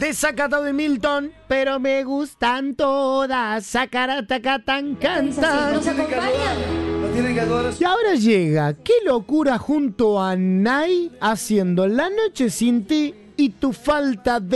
Desacatado de Milton, pero me gustan todas. Sacaratacatan cantan. ¿Nos acompañan? Nos tienen que adorar. Y ahora llega Qué Locura junto a Nay haciendo La Noche Sin Ti y Tu Falta de